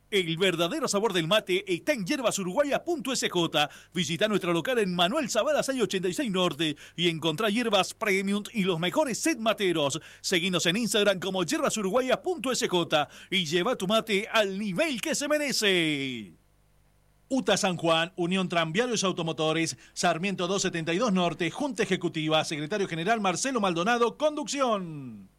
El verdadero sabor del mate está en hierbasuruguayas.sj. Visita nuestro local en Manuel Zavala 686 Norte y encontrá hierbas premium y los mejores set materos. Seguinos en Instagram como hierbasuruguayas.sj y lleva tu mate al nivel que se merece. UTA San Juan, Unión Tranviarios Automotores, Sarmiento 272 Norte, Junta Ejecutiva, Secretario General Marcelo Maldonado, conducción.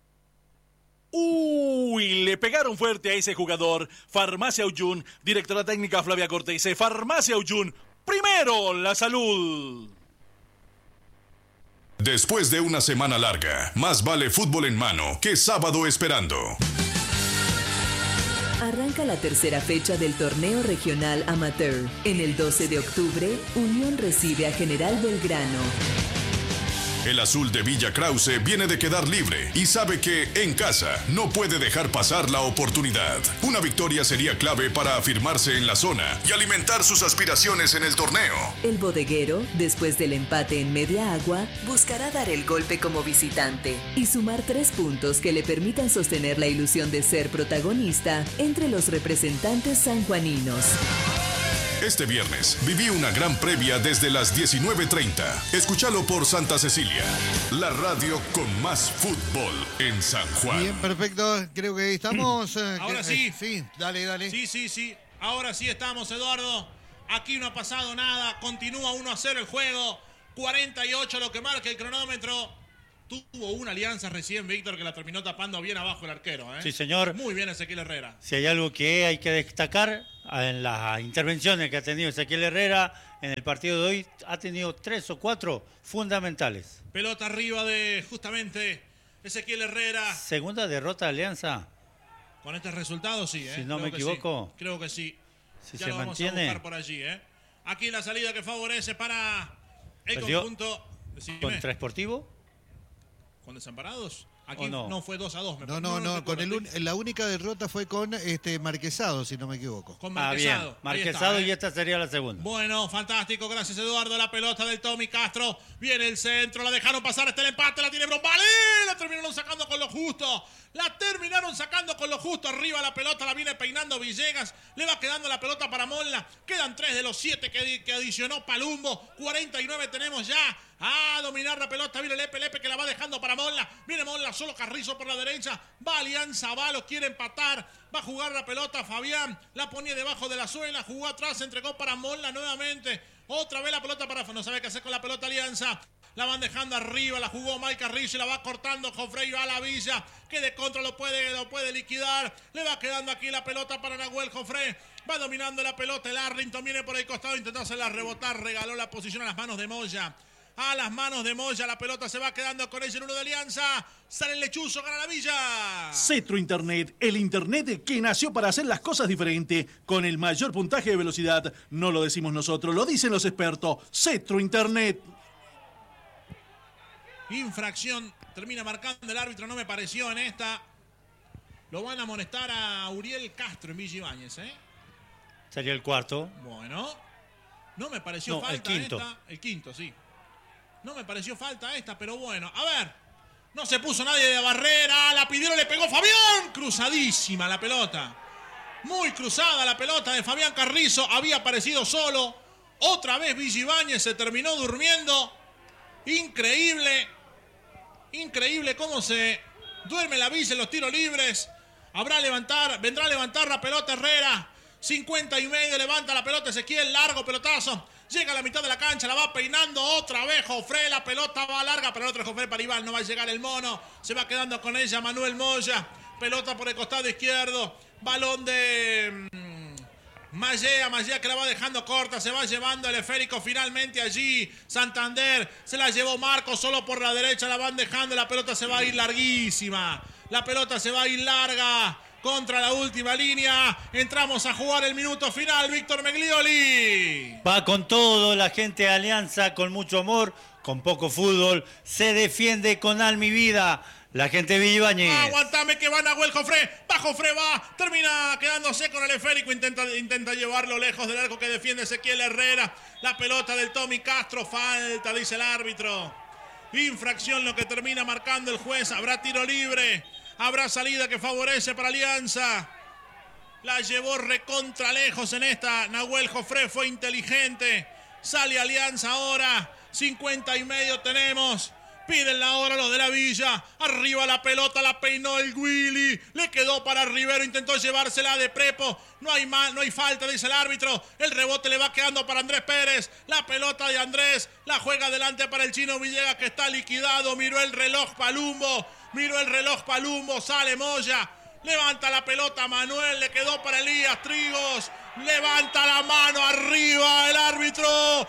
Uy, le pegaron fuerte a ese jugador. Farmacia Uyun, directora técnica Flavia Cortese. Farmacia Uyun, primero la salud. Después de una semana larga, más vale fútbol en mano que sábado esperando. Arranca la tercera fecha del torneo regional amateur. En el 12 de octubre, Unión recibe a General Belgrano. El azul de Villa Krause viene de quedar libre y sabe que en casa no puede dejar pasar la oportunidad. Una victoria sería clave para afirmarse en la zona y alimentar sus aspiraciones en el torneo. El bodeguero, después del empate en media agua, buscará dar el golpe como visitante y sumar 3 puntos que le permitan sostener la ilusión de ser protagonista entre los representantes sanjuaninos. Este viernes viví una gran previa desde las 19:30. Escúchalo por Santa Cecilia, la radio con más fútbol en San Juan. Bien, perfecto. Creo que estamos... Ahora sí. Sí, dale. Sí. Ahora sí estamos, Eduardo. Aquí no ha pasado nada. Continúa 1-0 el juego. 48 lo que marca el cronómetro. Tuvo una Alianza recién, Víctor, que la terminó tapando bien abajo el arquero. Sí, señor. Muy bien Ezequiel Herrera. Si hay algo que hay que destacar en las intervenciones que ha tenido Ezequiel Herrera en el partido de hoy, ha tenido 3 o 4 fundamentales. Pelota arriba de justamente Ezequiel Herrera. Segunda derrota de Alianza. Con este resultado, sí. Si no me equivoco. Sí. Creo que sí. Si ya se lo vamos mantiene. a buscar por allí. Aquí la salida que favorece para el conjunto. Decime. ¿Contra Sportivo? ¿Con Desamparados? Aquí no? No, fue 2-2. No, la única derrota fue con Marquesado, si no me equivoco. Con Marquesado. Bien. Marquesado está, y esta sería la segunda. Bueno, fantástico, gracias Eduardo. La pelota del Tommy Castro. Viene el centro, la dejaron pasar, está el empate, la tiene Brombale. La terminaron sacando con lo justo. Arriba la pelota, la viene peinando Villegas. Le va quedando la pelota para Molla. Quedan 3 de los 7 que adicionó Palumbo. 49 tenemos ya. A dominar la pelota, viene Lepe que la va dejando para Molla. Viene Molla, solo Carrizo por la derecha. Va Alianza, lo quiere empatar. Va a jugar la pelota Fabián. La ponía debajo de la suela. Jugó atrás, entregó para Molla nuevamente. Otra vez la pelota para... No sabe qué hacer con la pelota Alianza. La van dejando arriba, la jugó Mike Carrizo y la va cortando Jofrey a la Villa, que de contra lo puede liquidar. Le va quedando aquí la pelota para Nahuel Jofrey. Va dominando la pelota, el Arlington viene por el costado, intentó hacerla rebotar, regaló la posición a las manos de Moya. A las manos de Moya, la pelota se va quedando con ella en uno de Alianza. Sale el lechuzo, gana la Villa. Cetro Internet, el internet que nació para hacer las cosas diferentes, con el mayor puntaje de velocidad. No lo decimos nosotros, lo dicen los expertos. Cetro Internet. Infracción, termina marcando el árbitro, no me pareció en esta. Lo van a amonestar a Uriel Castro en Villa Ibáñez, Sería el cuarto. Bueno, no me pareció falta el quinto. esta. El quinto, sí. No me pareció falta esta, pero bueno, a ver. No se puso nadie de barrera, la pidieron, le pegó Fabián. Cruzadísima la pelota. Muy cruzada la pelota de Fabián Carrizo, había aparecido solo. Otra vez Villa Ibáñez se terminó durmiendo. Increíble cómo se duerme la Villa en los tiros libres. Vendrá a levantar la pelota Herrera. 50 y medio, levanta la pelota Ezequiel, largo pelotazo. Llega a la mitad de la cancha, la va peinando otra vez Jofré, la pelota va larga, pero el otro Jofré para Iván, no va a llegar el mono. Se va quedando con ella Manuel Moya. Pelota por el costado izquierdo. Balón de... Mallea que la va dejando corta, se va llevando el esférico finalmente allí. Santander se la llevó Marcos solo por la derecha, la van dejando, la pelota se va a ir larguísima. La pelota se va a ir larga contra la última línea. Entramos a jugar el minuto final, Víctor Meglioli. Va con todo la gente de Alianza, con mucho amor, con poco fútbol. Se defiende con alma y vida. La gente de Villa Ibáñez. Aguantame que va Nahuel Jofré. Va Jofré, termina quedándose con el esférico. Intenta llevarlo lejos del arco que defiende Ezequiel Herrera. La pelota del Tommy Castro. Falta, dice el árbitro. Infracción lo que termina marcando el juez. Habrá tiro libre. Habrá salida que favorece para Alianza. La llevó recontra lejos en esta. Nahuel Jofré fue inteligente. Sale Alianza ahora. 50 y medio tenemos. Piden la hora los de la Villa. Arriba la pelota, la peinó el Willy. Le quedó para Rivero, intentó llevársela de Prepo. No hay falta, dice el árbitro. El rebote le va quedando para Andrés Pérez. La pelota de Andrés la juega adelante para el Chino Villegas, que está liquidado. Miró el reloj Palumbo. Sale Moya. Levanta la pelota Manuel, le quedó para Elías Trigos. Levanta la mano arriba el árbitro.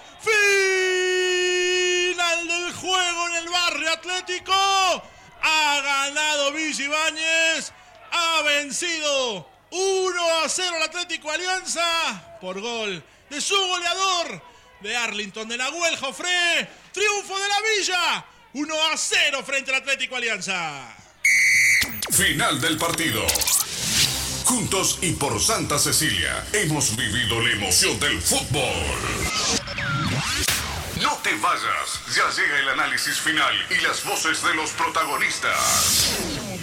Final del juego en el Barrio Atlético. Ha ganado Villa Ibáñez. Ha vencido 1-0 al Atlético Alianza por gol de su goleador, de Arlington, de Nahuel Jofré. Triunfo de la Villa. 1-0 frente al Atlético Alianza. Final del partido. Juntos y por Santa Cecilia hemos vivido la emoción del fútbol. No te vayas, ya llega el análisis final y las voces de los protagonistas.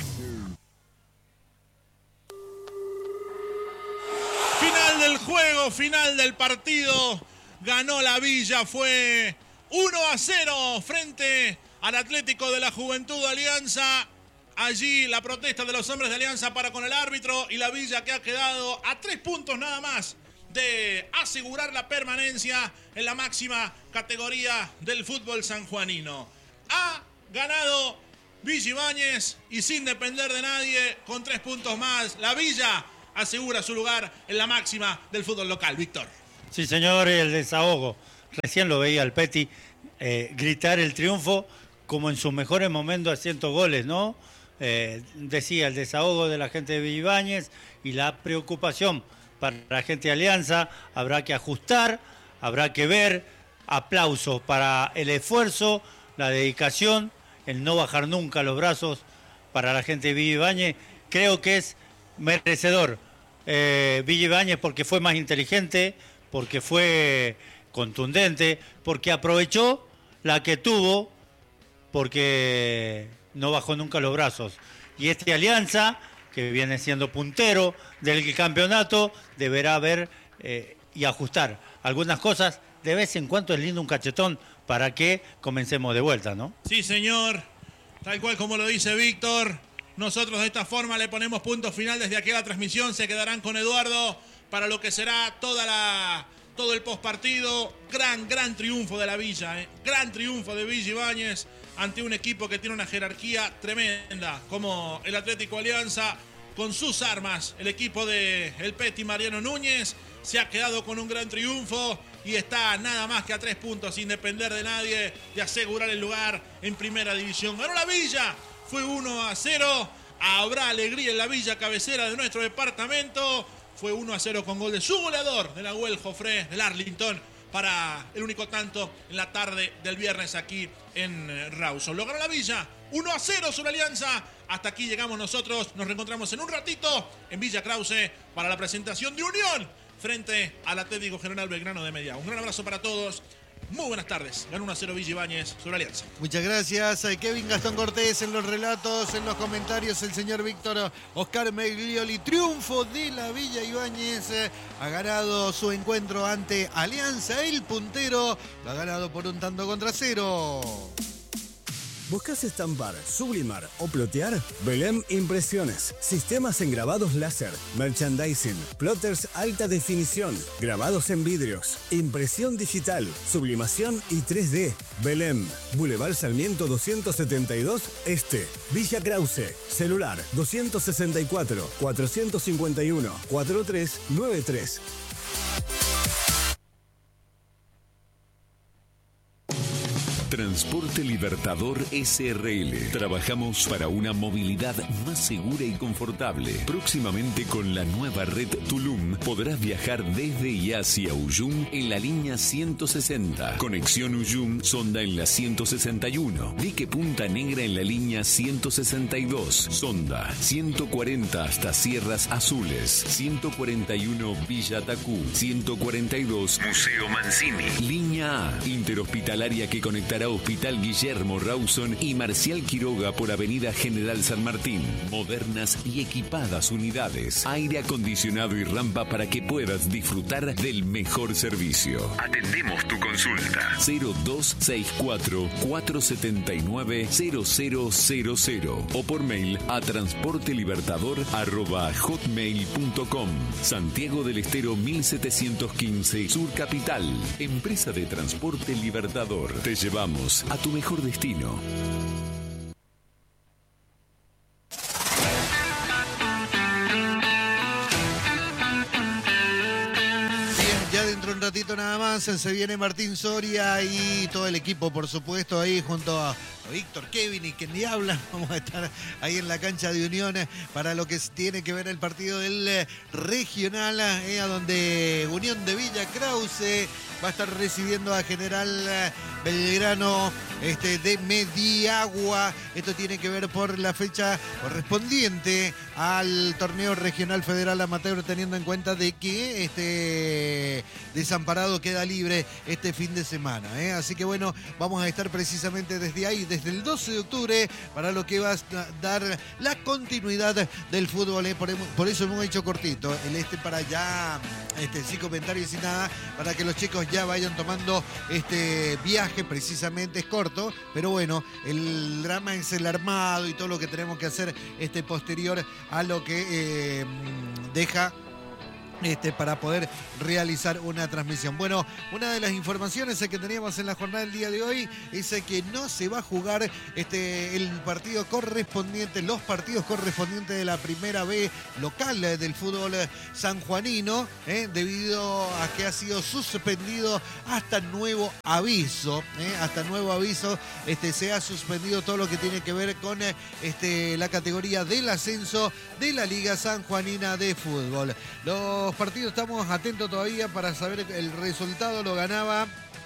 Final del juego, final del partido. Ganó la Villa, fue 1-0 frente al Atlético de la Juventud de Alianza. Allí la protesta de los hombres de Alianza para con el árbitro, y la Villa, que ha quedado a 3 puntos nada más de asegurar la permanencia en la máxima categoría del fútbol sanjuanino. Ha ganado Villa Ibáñez, y sin depender de nadie, con 3 puntos más, la Villa asegura su lugar en la máxima del fútbol local. Víctor. Sí, señor, el desahogo. Recién lo veía al Peti gritar el triunfo como en sus mejores momentos haciendo goles, ¿no? Decía el desahogo de la gente de Villa Ibáñez y la preocupación para la gente de Alianza. Habrá que ajustar, habrá que ver. Aplausos para el esfuerzo, la dedicación, el no bajar nunca los brazos para la gente de Villa Ibáñez. Creo que es merecedor Villa Ibáñez, porque fue más inteligente, porque fue contundente, porque aprovechó la que tuvo, porque no bajó nunca los brazos. Y este Alianza, que viene siendo puntero del campeonato, deberá ver y ajustar algunas cosas. De vez en cuando es lindo un cachetón para que comencemos de vuelta, ¿no? Sí, señor. Tal cual como lo dice Víctor. Nosotros de esta forma le ponemos punto final desde aquí a la transmisión. Se quedarán con Eduardo para lo que será todo el postpartido. Gran triunfo de la Villa, gran triunfo de Villa Ibáñez ante un equipo que tiene una jerarquía tremenda como el Atlético Alianza. Con sus armas, el equipo de el Peti Mariano Núñez se ha quedado con un gran triunfo y está nada más que a 3 puntos, sin depender de nadie, de asegurar el lugar en primera división. Ganó la Villa, fue 1-0. Habrá alegría en la Villa, cabecera de nuestro departamento. Fue 1-0 con gol de su goleador, de Nahuel Jofré, del Arlington, para el único tanto en la tarde del viernes aquí en Rawson. Lo ganó la Villa, 1-0 sobre Alianza. Hasta aquí llegamos nosotros. Nos reencontramos en un ratito en Villa Krause para la presentación de Unión frente al Atlético General Belgrano de Mediá. Un gran abrazo para todos. Muy buenas tardes. Ganó 1-0 Villa Ibáñez sobre Alianza. Muchas gracias a Kevin Gastón Cortés en los relatos, en los comentarios, el señor Víctor Oscar Meglioli. Triunfo de la Villa Ibáñez. Ha ganado su encuentro ante Alianza. El puntero lo ha ganado por 1-0. ¿Buscas estampar, sublimar o plotear? Belém Impresiones. Sistemas en grabados láser, merchandising, plotters alta definición, grabados en vidrios, impresión digital, sublimación y 3D. Belém, Boulevard Sarmiento 272 Este, Villa Krause. Celular 264 451 4393. Transporte Libertador SRL. Trabajamos para una movilidad más segura y confortable. Próximamente con la nueva red Tulum podrás viajar desde y hacia Uyum en la línea 160. Conexión Uyum-Sonda en la 161. Dique Punta Negra en la línea 162. Sonda 140 hasta Sierras Azules. 141 Villa Tacú. 142 Museo Mancini. Línea A, interhospitalaria que conectará ubicará Hospital Guillermo Rawson y Marcial Quiroga por Avenida General San Martín. Modernas y equipadas unidades, aire acondicionado y rampa para que puedas disfrutar del mejor servicio. Atendemos tu consulta. 0264 479 0000 o por mail a transportelibertador@hotmail.com. Santiago del Estero 1715 Sur Capital. Empresa de Transporte Libertador. Te llevamos a tu mejor destino. Un ratito nada más, se viene Martín Soria y todo el equipo, por supuesto, ahí junto a Víctor, Kevin y quien habla. Vamos a estar ahí en la cancha de Unión para lo que tiene que ver el partido del regional, a donde Unión de Villa Krause va a estar recibiendo a General Belgrano de Mediagua. Esto tiene que ver por la fecha correspondiente al torneo regional federal amateur, teniendo en cuenta de que Desamparado queda libre este fin de semana. Así que bueno, vamos a estar precisamente desde ahí, desde el 12 de octubre, para lo que va a dar la continuidad del fútbol. Por eso hemos hecho cortito para ya, sin comentarios y nada, para que los chicos ya vayan tomando viaje. Precisamente es corto, pero bueno, el drama es el armado y todo lo que tenemos que hacer posterior a lo que deja para poder realizar una transmisión. Bueno, una de las informaciones que teníamos en la jornada del día de hoy es que no se va a jugar el partido correspondiente, los partidos correspondientes de la primera B local del fútbol sanjuanino, debido a que ha sido suspendido hasta nuevo aviso. Hasta nuevo aviso se ha suspendido todo lo que tiene que ver con la categoría del ascenso de la Liga Sanjuanina de Fútbol. Los partidos estamos atentos todavía para saber el resultado. Lo ganaba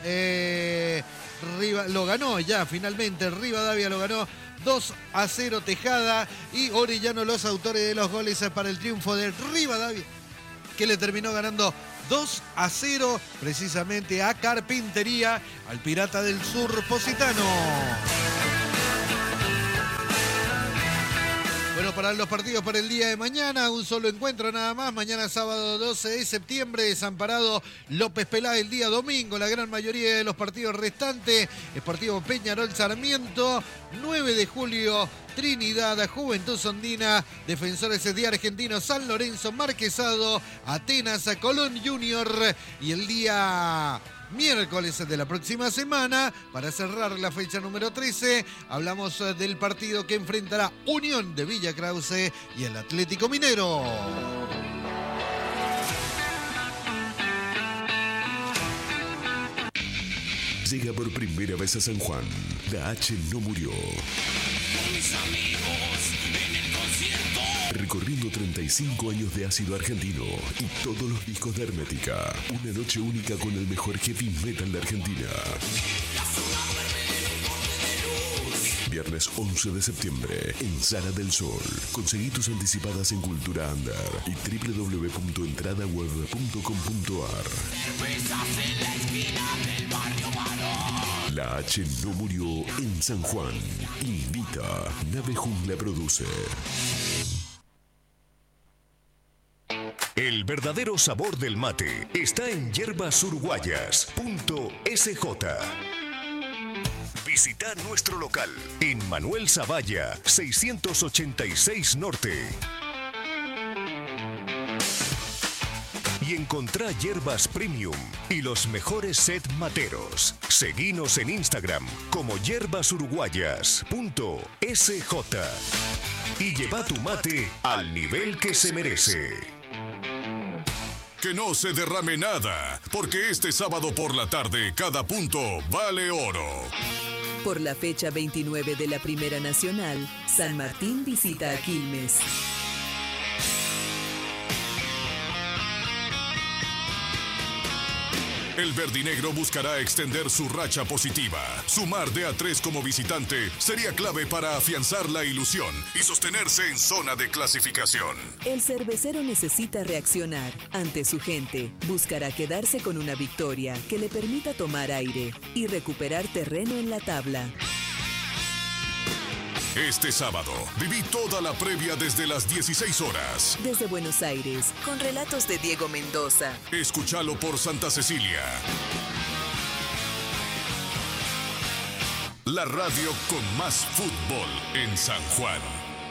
lo ganó ya finalmente Rivadavia, lo ganó 2-0 Tejada, y Orellano los autores de los goles para el triunfo de Rivadavia, que le terminó ganando 2-0 precisamente a Carpintería, al Pirata del Sur Positano. Bueno, para los partidos para el día de mañana, un solo encuentro nada más. Mañana sábado 12 de septiembre, Desamparado López Peláez. El día domingo, la gran mayoría de los partidos restantes. Sportivo Peñarol Sarmiento. 9 de julio, Trinidad, Juventud Sondina, Defensores de Argentinos, San Lorenzo, Marquesado, Atenas, Colón Junior. Y el día miércoles de la próxima semana, para cerrar la fecha número 13, hablamos del partido que enfrentará Unión de Villa Krause y el Atlético Minero. Llega por primera vez a San Juan. La H no murió. Recorriendo 35 años de ácido argentino y todos los discos de Hermética. Una noche única con el mejor heavy metal de Argentina. Viernes 11 de septiembre en Sala del Sol. Conseguí tus anticipadas en Cultura Under y www.entradaweb.com.ar. La H no murió en San Juan. Invita. Nave Jungla produce. El verdadero sabor del mate está en yerbasurguayas.sj. Visita nuestro local en Manuel Zavalla, 686 Norte. Y encontrá hierbas premium y los mejores set materos. Seguinos en Instagram como yerbasurguayas.sj. Y lleva tu mate al nivel que se merece. Que no se derrame nada, porque este sábado por la tarde cada punto vale oro. Por la fecha 29 de la Primera Nacional, San Martín visita a Quilmes. El verdinegro buscará extender su racha positiva. Sumar de a 3 como visitante sería clave para afianzar la ilusión y sostenerse en zona de clasificación. El cervecero necesita reaccionar ante su gente. Buscará quedarse con una victoria que le permita tomar aire y recuperar terreno en la tabla. Este sábado, viví toda la previa desde las 16 horas. Desde Buenos Aires, con relatos de Diego Mendoza. Escúchalo por Santa Cecilia. La radio con más fútbol en San Juan.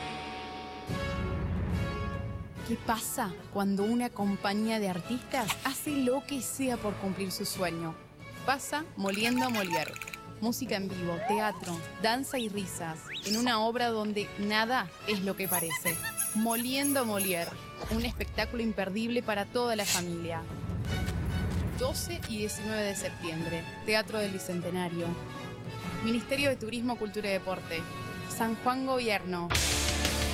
¿Qué pasa cuando una compañía de artistas hace lo que sea por cumplir su sueño? Pasa Moliendo a Molière. Música en vivo, teatro, danza y risas, en una obra donde nada es lo que parece. Moliendo a Molière, un espectáculo imperdible para toda la familia. 12 y 19 de septiembre, Teatro del Bicentenario. Ministerio de Turismo, Cultura y Deporte. San Juan Gobierno.